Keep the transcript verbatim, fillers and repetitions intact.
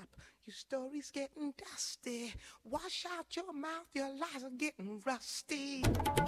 up. Your story's getting dusty. Wash out your mouth, your lies are getting rusty.